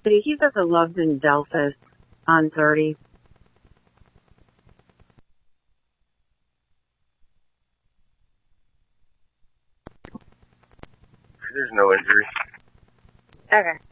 He's at the Loves in Delphus on 30. There's no injury. Okay.